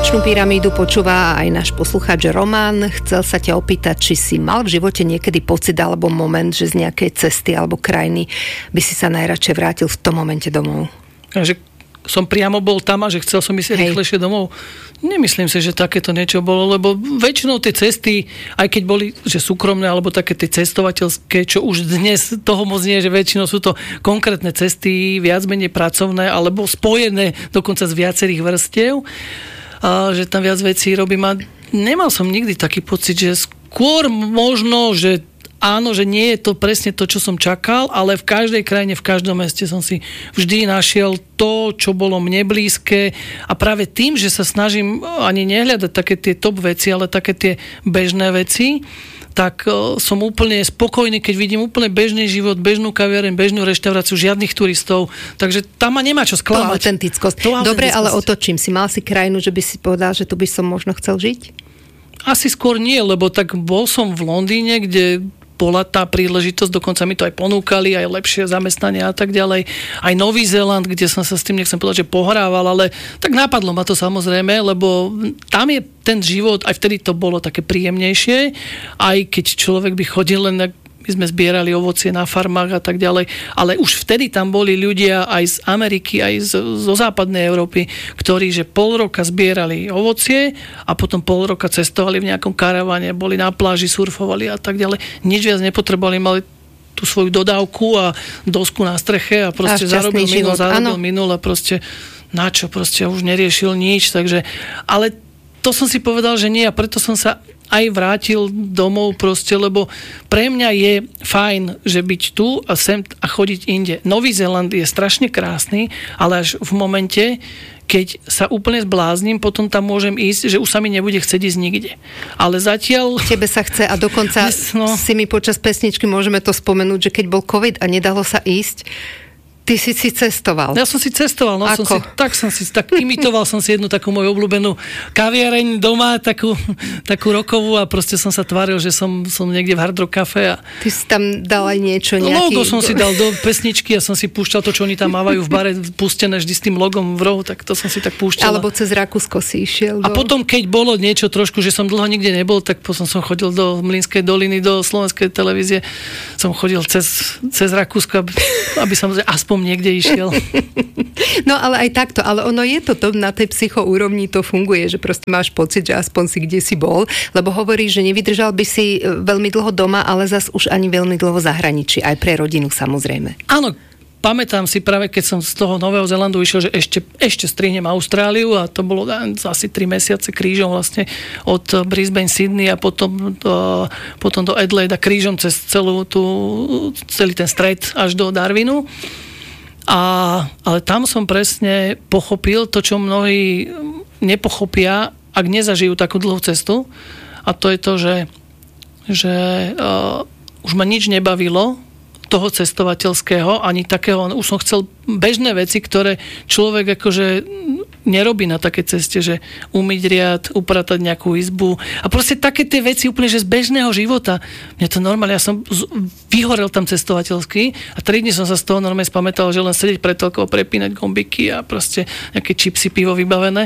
Nočnú pyramídu počúva aj náš poslucháč Roman. Chcel sa ťa opýtať, či si mal v živote niekedy pocit alebo moment, že z nejakej cesty alebo krajiny by si sa najradšej vrátil v tom momente domov? Že som priamo bol tam a že chcel som ísť rýchlejšie domov. Nemyslím si, že takéto niečo bolo, lebo väčšinou tie cesty, aj keď boli že súkromné alebo také tie cestovateľské, čo už dnes toho moc nie, že väčšinou sú to konkrétne cesty, viac menej pracovné alebo spojené dokonca z viacerých vrstiev, že tam viac vecí robím a nemal som nikdy taký pocit, že skôr možno, že áno, že nie je to presne to, čo som čakal, ale v každej krajine, v každom meste som si vždy našiel to, čo bolo mne blízke a práve tým, že sa snažím ani nehľadať také tie top veci, ale také tie bežné veci, tak som úplne spokojný, keď vidím úplne bežný život, bežnú kaviareň, bežnú reštauráciu, žiadnych turistov. Takže tam ma nemá čo sklamať. To autentickosť. Dobre, ale otočím si. Mal si krajinu, že by si povedal, že tu by som možno chcel žiť? Asi skôr nie, lebo tak bol som v Londýne, kde bola tá príležitosť, dokonca mi to aj ponúkali, aj lepšie zamestnanie a tak ďalej. Aj Nový Zéland, kde som sa s tým, nechcem povedať, že pohrával, ale tak napadlo ma to samozrejme, lebo tam je ten život, aj vtedy to bolo také príjemnejšie, aj keď človek by chodil len, my sme zbierali ovocie na farmách a tak ďalej, ale už vtedy tam boli ľudia aj z Ameriky, aj zo západnej Európy, ktorí že pol roka zbierali ovocie a potom pol roka cestovali v nejakom karavane, boli na pláži, surfovali a tak ďalej. Nič viac nepotrebovali, mali tú svoju dodávku a dosku na streche a proste zarobil minul a proste na čo, proste už neriešil nič, takže, ale to som si povedal, že nie a preto som sa aj vrátil domov proste, lebo pre mňa je fajn, že byť tu a sem a chodiť inde. Nový Zéland je strašne krásny, ale až v momente, keď sa úplne zbláznim, potom tam môžem ísť, že už sa mi nebude chcieť ísť nikde. Ale zatiaľ... Tebe sa chce a dokonca si mi počas pesničky môžeme to spomenúť, že keď bol COVID a nedalo sa ísť, ty si cestoval. Ja som si cestoval, tak imitoval som si jednu takú moju obľúbenú kaviareň doma, takú rokovú a proste som sa tváril, že som niekde v Hard Rock Cafe. Ty si tam dal aj niečo, nejaký... Logo som si dal do pesničky a som si púšťal to, čo oni tam mávajú v bare, pustené vždy s tým logom v rohu, tak to som si tak púšťal. Alebo cez Rakúsko si išiel. A potom, keď bolo niečo trošku, že som dlho nikde nebol, tak potom som chodil do Mlynskej doliny, do slovenskej televízie, som chodil cez Rakúsko, aby som aspoň niekde išiel. No ale aj takto, ale ono je to na tej psychoúrovni to funguje, že proste máš pocit, že aspoň si kde si bol, lebo hovoríš, že nevydržal by si veľmi dlho doma, ale zas už ani veľmi dlho v zahraničí, aj pre rodinu samozrejme. Áno, pamätám si práve, keď som z toho Nového Zélandu išiel, že ešte strihnem Austráliu a to bolo asi 3 mesiace krížom vlastne od Brisbane, Sydney a potom do Adelaide krížom cez celý ten stred až do Darwinu. Ale tam som presne pochopil to, čo mnohí nepochopia, ak nezažijú takú dlhú cestu. A to je to, že už ma nič nebavilo toho cestovateľského, ani takého, už som chcel bežné veci, ktoré človek akože nerobí na takej ceste, že umyť riad, upratať nejakú izbu a proste také tie veci úplne, že z bežného života. Mne to normálne, ja som vyhorel tam cestovateľsky a 3 dni som sa z toho normálne spamätal, že len sedieť pred telkou, prepínať gombiky a proste nejaké čipsy, pivo vybavené.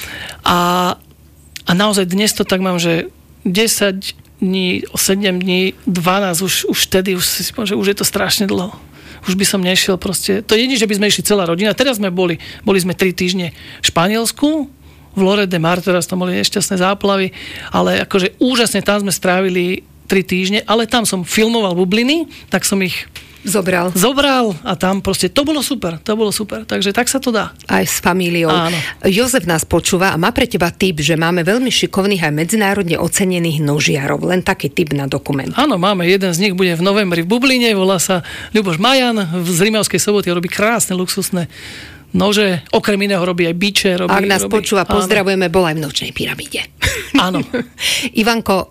A naozaj dnes to tak mám, že 10 dní, 7 dní, 12, už vtedy, už si poviem, že už je to strašne dlho. Už by som nešiel proste. To je nie, že by sme išli celá rodina. Teraz sme boli sme 3 týždne v Španielsku, v Lloret de Mar, teraz tam boli nešťastné záplavy, ale akože úžasne tam sme strávili 3 týždne, ale tam som filmoval bubliny, tak som ich Zobral a tam proste, to bolo super, takže tak sa to dá. Aj s familiou. Áno. Jozef nás počúva a má pre teba tip, že máme veľmi šikovných aj medzinárodne ocenených nožiarov. Len taký tip na dokument. Áno, máme, jeden z nich bude v novembri v Bubline, volá sa Ľuboš Majan, z Rimavskej Soboty, robí krásne, luxusné nože, okrem iného robí aj biče. Ak nás počúva, pozdravujeme, bol aj v Nočnej pyramíde. Áno. Ivanko,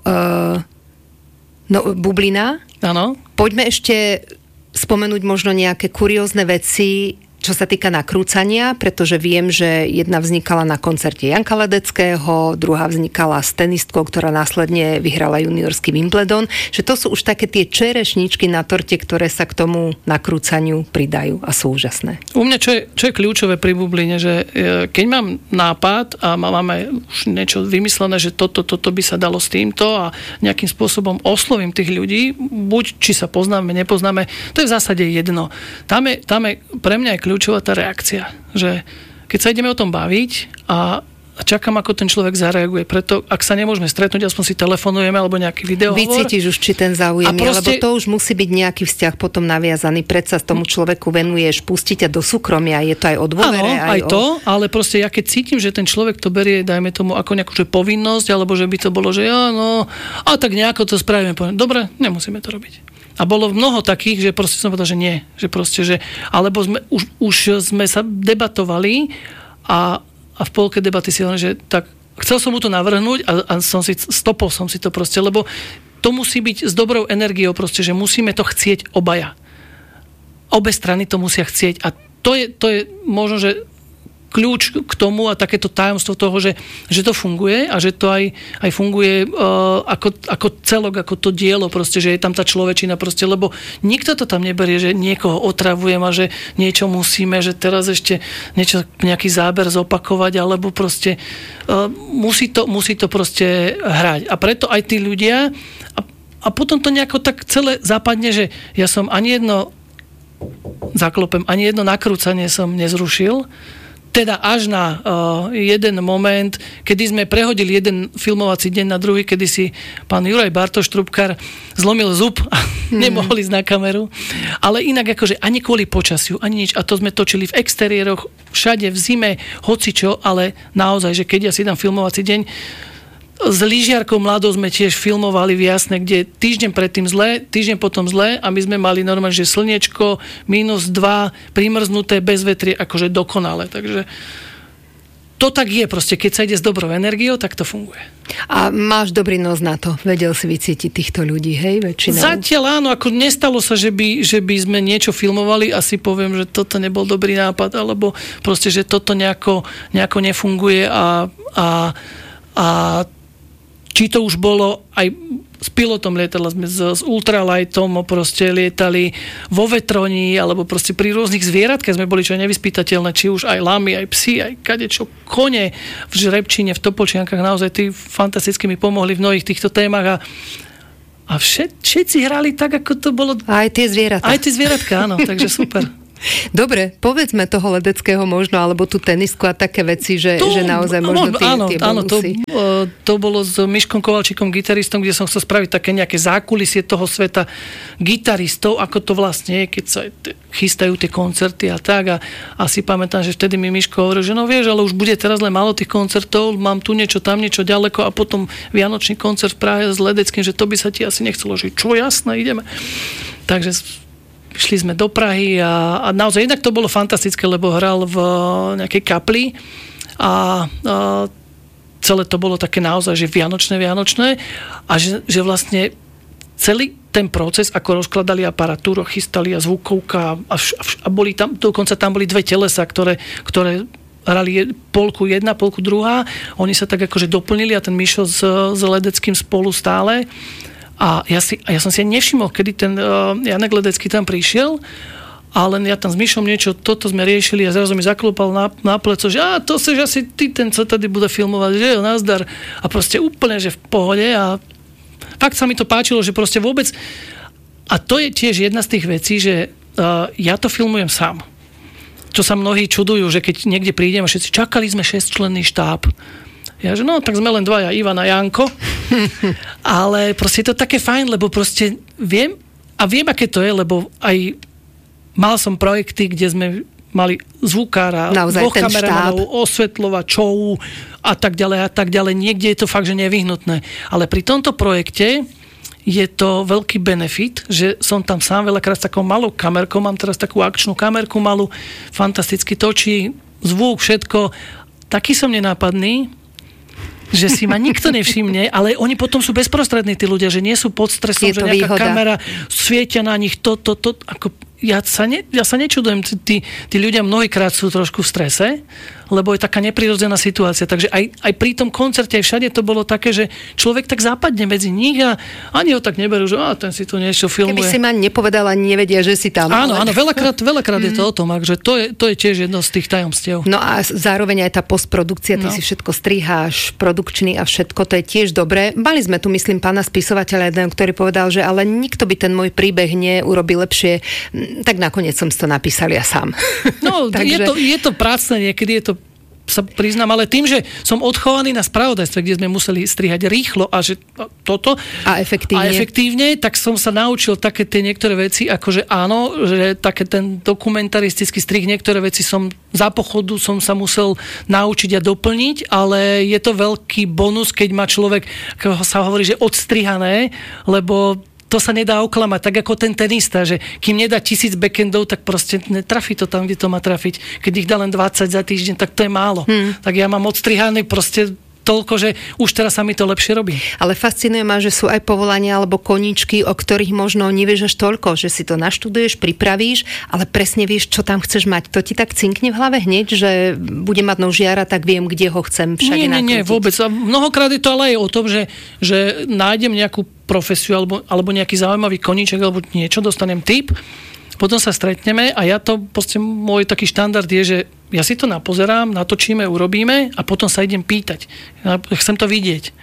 Bublina. Áno. Poďme ešte spomenúť možno nejaké kuriózne veci čo sa týka nakrúcania, pretože viem, že jedna vznikala na koncerte Janka Ledeckého, druhá vznikala s tenistkou, ktorá následne vyhrala juniorský Wimbledon, že to sú už také tie čerešničky na torte, ktoré sa k tomu nakrúcaniu pridajú a sú úžasné. U mňa čo je kľúčové pri bubline, že keď mám nápad a máme už niečo vymyslené, že toto by sa dalo s týmto a nejakým spôsobom oslovím tých ľudí, buď či sa poznáme, nepoznáme, to je v zásade jedno. Tam je pre mňa je kľúčová tá reakcia, že keď sa ideme o tom baviť a čakám, ako ten človek zareaguje. Preto, ak sa nemôžeme stretnúť, aspoň si telefonujeme alebo nejaký videohovor. Vycítiš už, či ten záujem je, lebo to už musí byť nejaký vzťah potom naviazaný. Predsa tomu človeku venuješ, pustiť ťa do súkromia, je to aj o dôvere. Áno, aj to, ale proste ja keď cítim, že ten človek to berie, dajme tomu ako nejakú že povinnosť, alebo že by to bolo, že áno, a tak nejako to spravíme. Dobre, nemusíme to robiť. A bolo mnoho takých, že proste som povedal, že nie. Že proste, že, alebo už sme sa debatovali a v polke debaty si hovorím, že tak chcel som mu to navrhnúť a stopol som si to proste, lebo to musí byť s dobrou energiou proste, že musíme to chcieť obaja. Obe strany to musia chcieť a to je možno, že kľúč k tomu a takéto tajomstvo toho, že to funguje a že to aj funguje ako celok, ako to dielo proste, že je tam tá človečina proste, lebo nikto to tam neberie, že niekoho otravujem a že niečo musíme, že teraz ešte nejaký záber zopakovať, alebo proste musí to proste hrať. A preto aj tí ľudia a potom to nejako tak celé zapadne, že ja som ani jedno nakrúcanie som nezrušil. Teda až na jeden moment, kedy sme prehodili jeden filmovací deň na druhý, kedy si pán Juraj Bartoš Trubkár zlomil zub a nemohol ísť na kameru. Ale inak akože ani kvôli počasiu, ani nič. A to sme točili v exteriéroch, všade v zime, hocičo, ale naozaj, že keď ja si dám filmovací deň, s lyžiarkou mladou sme tiež filmovali v Jasne, kde týždeň predtým zle, týždeň potom zle a my sme mali normálne, že slniečko, -2, primrznuté, bez vetrie, akože dokonale. Takže to tak je proste, keď sa ide s dobrou energiou, tak to funguje. A máš dobrý nos na to. Vedel si vycítiť týchto ľudí, hej, väčšinou? Zatiaľ áno, ako nestalo sa, že by sme niečo filmovali a si poviem, že toto nebol dobrý nápad, alebo proste, že toto nejako nefunguje a či to už bolo aj s pilotom lietala sme s ultralightom, proste lietali vo vetroni, alebo proste pri rôznych zvieratkách sme boli čo nevyspytateľné, či už aj lamy, aj psi, aj kadečo, kone v Žrebčine, v Topolčiankach, naozaj tí fantasticky mi pomohli v mnohých týchto témach a všetci hrali tak, ako to bolo. Aj tie zvieratka. Aj tie zvieratka, áno, takže super. Dobre, povedzme toho Ledeckého možno, alebo tú tenisku a také veci, že naozaj možno tie bonusy. Áno, to bolo s Miškom Kovalčíkom, gitaristom, kde som chcel spraviť také nejaké zákulisie toho sveta gitaristov, ako to vlastne je, keď sa chystajú tie koncerty a tak. A si pamätám, že vtedy mi Miško hovoril, že no vieš, ale už bude teraz len málo tých koncertov, mám tu niečo, tam niečo ďaleko a potom vianočný koncert v Prahe s Ledeckým, že to by sa ti asi nechcelo, že čo jasné, ideme. Takže šli sme do Prahy a naozaj jednak to bolo fantastické, lebo hral v nejakej kapli a celé to bolo také naozaj, že vianočné a že vlastne celý ten proces, ako rozkladali aparatúru, chystali a zvukovka a boli tam, dokonca tam boli dve telesa, ktoré hrali polku jedna, polku druhá, oni sa tak akože doplnili a ten Mišo s Ledeckým spolu stále. A ja som si nevšimol, kedy ten Janek Ledecký tam prišiel, ale ja tam s Mišom toto sme riešili a zrazu mi zaklopal na pleco, že to seš asi ty, ten, co tady bude filmovať, že jo, nazdar. A proste úplne, že v pohode a fakt sa mi to páčilo, že proste vôbec a to je tiež jedna z tých vecí, že ja to filmujem sám. Čo sa mnohí čudujú, že keď niekde prídem a všetci čakali sme 6-členný štáb. Ja, že no, tak sme len dvaja, Ivan a Janko. Ale proste je to také fajn, lebo proste viem, aké to je, lebo aj mal som projekty, kde sme mali zvukára, dvoch kameramanov, osvetľovačov a tak ďalej. Niekde je to fakt, že nevyhnutné. Ale pri tomto projekte je to veľký benefit, že som tam sám veľakrát s takou malou kamerkou, mám teraz takú akčnú kamerku malú, fantasticky točí, zvuk, všetko. Taký som nenápadný, že si ma nikto nevšimne, ale oni potom sú bezprostrední tí ľudia, že nie sú pod stresom, že nejaká výhoda. Kamera svietia na nich, ako ja sa nečudujem, tí ľudia mnohýkrát sú trošku v strese, lebo je taká neprirodzená situácia. Takže aj pri tom koncerte, aj všade to bolo také, že človek tak zapadne medzi nich a ani ho tak neberú, že ten si tu niečo filmuje. Keby si ma nepovedal, ani nevedia, že si tam. Áno, veľakrát je to o tom, že to je tiež jedno z tých tajomstiev. No a zároveň aj tá postprodukcia, ty si všetko striháš, produkčný a všetko, to je tiež dobré. Mali sme tu, myslím, pána spisovateľa jeden, ktorý povedal, že ale nikto by ten môj príbeh neurobil lepšie, tak nakoniec som si to napísal ja sám. No, takže... je to prácne, niekedy je to, sa priznám, ale tým, že som odchovaný na spravodajstve, kde sme museli strihať rýchlo a že toto a efektívne, tak som sa naučil také tie niektoré veci, akože áno, že také ten dokumentaristický strih, niektoré veci za pochodu som sa musel naučiť a doplniť, ale je to veľký bonus, keď má človek, ako sa hovorí, že odstrihané, lebo to sa nedá oklamať, tak ako ten tenista, že kým nedá 1000 backendov, tak proste netrafí to tam, kde to má trafiť. Keď ich dá len 20 za týždeň, tak to je málo. Tak ja mám odstrihaný proste toľko, že už teraz sa mi to lepšie robí. Ale fascinuje ma, že sú aj povolania alebo koníčky, o ktorých možno nevieš až toľko, že si to naštuduješ, pripravíš, ale presne vieš, čo tam chceš mať. To ti tak cinkne v hlave hneď, že bude mať nožiara, tak viem, kde ho chcem všade nakrútiť. Nie, vôbec. A mnohokrát je to ale aj o tom, že nájdem nejakú profesiu alebo nejaký zaujímavý koníček alebo niečo, dostanem tip, potom sa stretneme a ja to, proste môj taký štandard je, že ja si to napozerám, natočíme, urobíme a potom sa idem pýtať. Ja chcem to vidieť.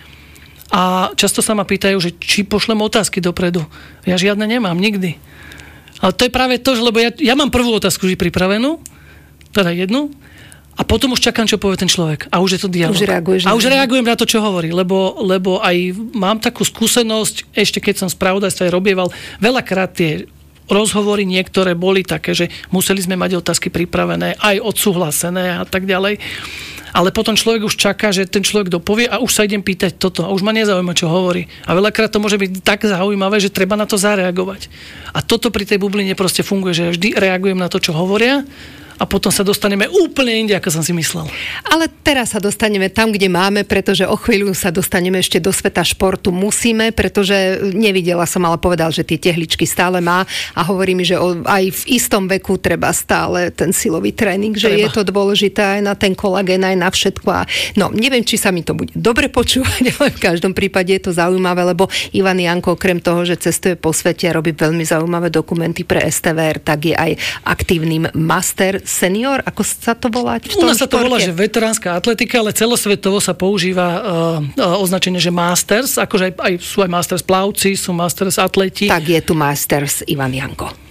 A často sa ma pýtajú, že či pošlem otázky dopredu. Ja žiadne nemám, nikdy. Ale to je práve to, že lebo ja mám prvú otázku vždy pripravenú, teda jednu, a potom už čakám, čo povie ten človek. A už je to dialog. A už reagujem na to, čo hovorí. Lebo aj mám takú skúsenosť, ešte keď som spravodajstvo aj robieval, veľakrát tie rozhovory niektoré boli také, že museli sme mať otázky pripravené, aj odsúhlasené a tak ďalej. Ale potom človek už čaká, že ten človek dopovie a už sa idem pýtať toto. A už ma nezaujíma, čo hovorí. A veľakrát to môže byť tak zaujímavé, že treba na to zareagovať. A toto pri tej bubline proste funguje, že ja vždy reagujem na to, čo hovoria, a potom sa dostaneme úplne inde, ako som si myslel. Ale teraz sa dostaneme tam, kde máme, pretože o chvíľu sa dostaneme ešte do sveta športu. Musíme, pretože nevidela som, ale povedal, že tie tehličky stále má a hovorí mi, že aj v istom veku treba stále ten silový tréning, že je to dôležité aj na ten kolagén, aj na všetko. No, neviem, či sa mi to bude dobre počúvať, ale v každom prípade je to zaujímavé, lebo Ivan Janko, okrem toho, že cestuje po svete a robí veľmi zaujímavé dokumenty pre STVR, tak je aj aktívnym master senior, ako sa to volá v tom športe? U nás sa to volá, že veteránska atletika, ale celosvetovo sa používa označenie, že masters, akože sú aj masters plavci, sú masters atleti. Tak je tu masters Ivan Janko.